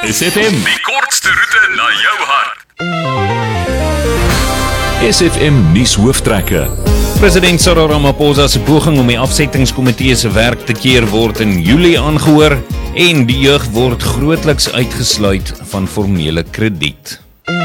SFM, Die kortste roete na jou hart. SFM nuus hooftrekke. President Cyril Ramaphosa se poging om die afsettingskomitee se werk te keer word in Julie aangehoor en die jeug word grootliks uitgesluit van formele krediet.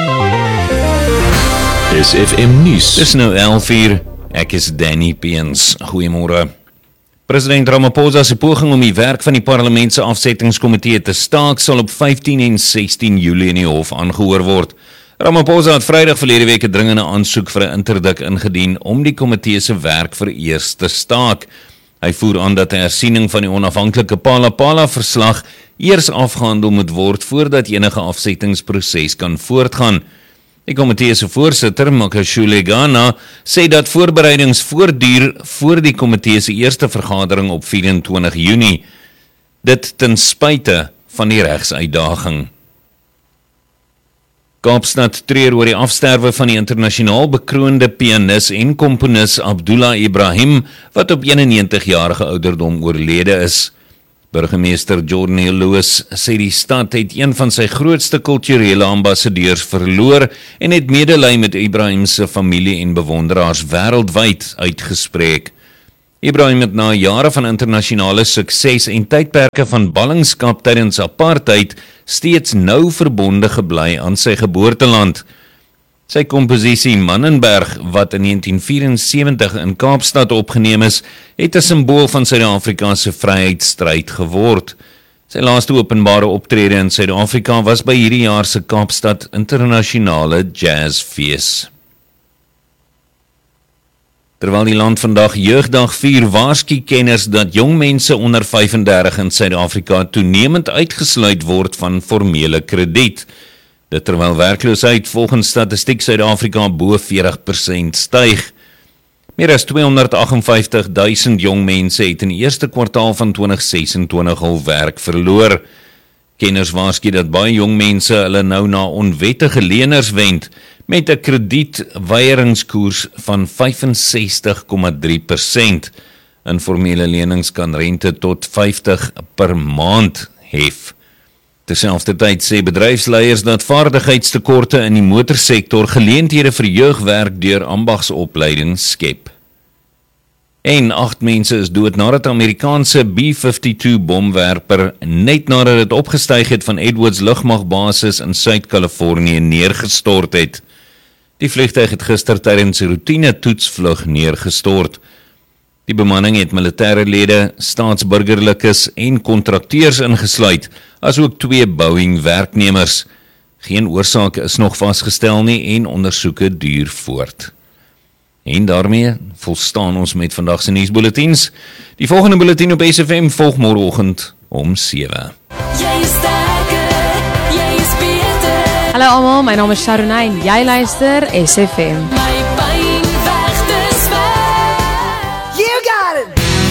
SFM nuus. Dis nou 11:00. Ek is Danny Peens. Goeiemôre. President Ramaphosa se poging om die werk van die parlement se afsettingskomitee te staak sal op 15 en 16 Julie in die hof aangehoor word. Ramaphosa het Vrydag verlede week 'n dringende aansoek vir 'n interdik ingedien om die komitee se werk vereers te staak. Hy voer aan dat 'n hersiening van die onafhanklike Phala verslag eers afgehandel moet word voordat enige afsettingsproses kan voortgaan. Die komitee se voorsitter, Makashule Ghana, sê dat voorbereidings voortduur voor die komitee se eerste vergadering op 24 Junie. Dit ten spyte van die regsuitdaging. Kaapstad treur oor die afsterwe van die internasionaal bekroonde pianis en komponis Abdullah Ibrahim, wat op 91-jarige ouderdom oorlede is. Burgemeester Jordan Hill Lewis sê die stad het een van sy grootste kulturele ambassadeurs verloor en het medelei met Ibrahim se familie en bewonderaars wêreldwyd uitgespreek. Ibrahim het na jare van internasionale sukses en tydperke van ballingskap tydens apartheid steeds nou verbonde gebly aan sy geboorteland. Sy komposisie Mannenberg, wat in 1974 in Kaapstad opgeneem is, het 'n simbool van Suid-Afrika se vryheidsstryd geword. Sy laaste openbare optrede in Suid-Afrika was by hierdie jaar se Kaapstad Internasionale Jazzfees. Terwyl die land vandag Jeugdag vier, waarsku kenners dat jong mense onder 35 in Suid-Afrika toenemend uitgesluit word van formele krediet. Dit terwyl werkloosheid volgens Statistiek Suid-Afrika bo 40% styg. Meer as 258.000 jong mense het in die eerste kwartaal van 2026 al werk verloor. Kenners waarsku dat baie jong mense hulle nou na onwettige leners wend, met 'n kredietweieringskoers van 65,3%. Informele lenings kan rente tot 50 per maand hef. Terselfdertyd sê bedryfsleiers dat vaardigheidstekorte in die motorsektor geleenthede vir jeugwerk deur ambagsopleiding skep. En 8 mense is dood nadat Amerikaanse B-52 bomwerper net nadat dit opgestyg het van Edwards lugmagbasis in Suid-Kalifornië neergestort het. Die vliegtuig het gister tydens 'n roetine toetsvlug neergestort. Die bemanning het militêre lede, staatsburgerlikes en kontrakteurs ingesluit, asook 2 Boeing-werknemers. Geen oorsaak is nog vasgestel nie en ondersoeke duur voort. En daarmee volstaan ons met vandag se nuusbulletins. Die volgende bulletin op SFM volg môreoggend om 7. Jy is sterker, jy is beter. Hallo almal, my naam is Sharonay en jy luister SFM. My